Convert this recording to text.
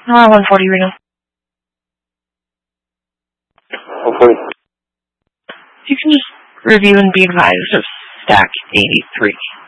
140 Reno. 140. You can just review and be advised of stack 83.